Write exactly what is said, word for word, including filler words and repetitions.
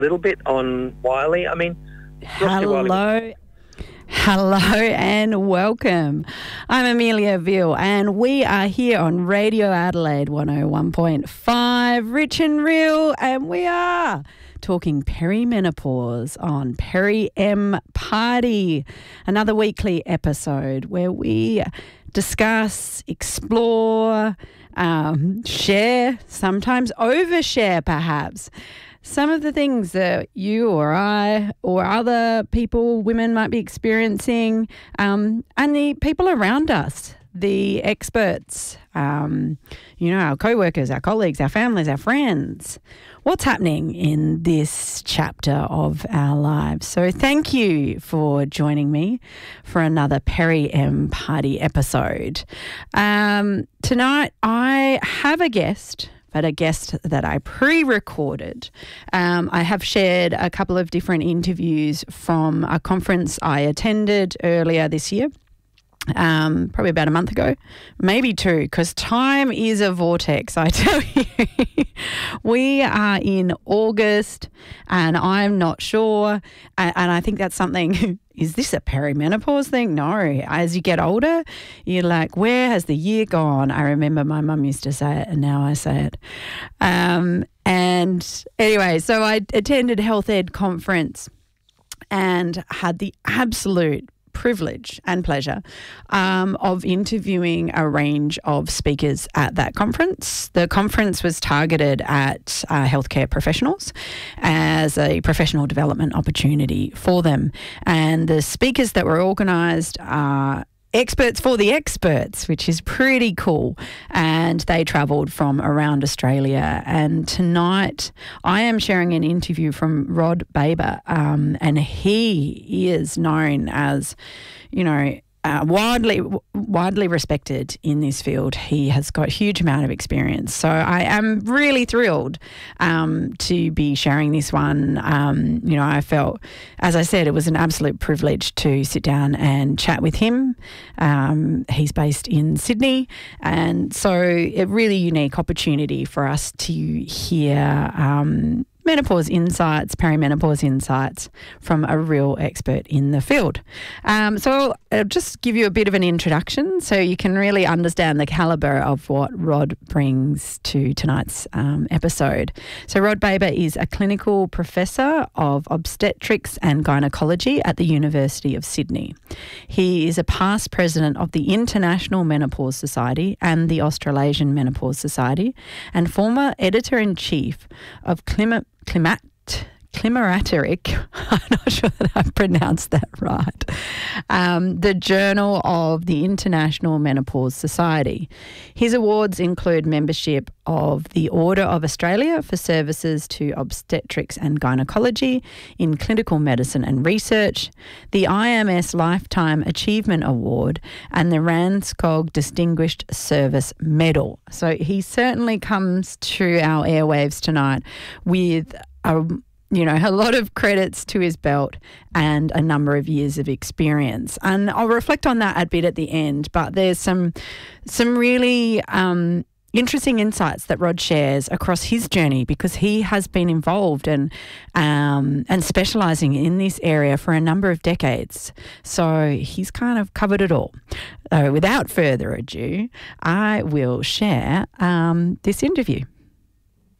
little bit on Wiley. I mean, hello. Hello and welcome. I'm Amelia Veal and we are here on Radio Adelaide one oh one point five, Rich and Real, and we are talking perimenopause on Peri M Party, another weekly episode where we discuss, explore, um, share, sometimes overshare perhaps, some of the things that you or I or other people, women might be experiencing, um, and the people around us, the experts, um, you know, our co-workers, our colleagues, our families, our friends. What's happening in this chapter of our lives? So thank you for joining me for another Peri M Party episode. Um, tonight I have a guest. But a guest that I pre-recorded. Um, I have shared a couple of different interviews from a conference I attended earlier this year, um, probably about a month ago, maybe two, because time is a vortex, I tell you. We are in August and I'm not sure, and, and I think that's something... Is this a perimenopause thing? No. As you get older, you're like, where has the year gone? I remember my mum used to say it and now I say it. Um, and anyway, so I attended Health Ed conference and had the absolute privilege and pleasure um, of interviewing a range of speakers at that conference. The conference was targeted at uh, healthcare professionals as a professional development opportunity for them. And the speakers that were organised are experts for the experts, which is pretty cool. And they travelled from around Australia. And tonight I am sharing an interview from Rod Baber, um, and he is known as, you know, Uh, widely widely respected in this field. He has got a huge amount of experience. So I am really thrilled um, to be sharing this one. Um, you know, I felt, as I said, it was an absolute privilege to sit down and chat with him. Um, he's based in Sydney, and so a really unique opportunity for us to hear um, menopause insights, perimenopause insights from a real expert in the field. Um, so I'll just give you a bit of an introduction so you can really understand the calibre of what Rod brings to tonight's um, episode. So Rod Baber is a clinical professor of obstetrics and gynaecology at the University of Sydney. He is a past president of the International Menopause Society and the Australasian Menopause Society and former editor-in-chief of Clima Climat, Climacteric, I'm not sure that I've pronounced that right, um, the Journal of the International Menopause Society. His awards include membership of the Order of Australia for services to obstetrics and gynaecology in clinical medicine and research, the I M S Lifetime Achievement Award, and the Ranscog Distinguished Service Medal. So he certainly comes to our airwaves tonight with a you know, a lot of credits to his belt and a number of years of experience. And I'll reflect on that a bit at the end, but there's some some really um, interesting insights that Rod shares across his journey because he has been involved and um, and specialising in this area for a number of decades. So he's kind of covered it all. So without further ado, I will share um, this interview.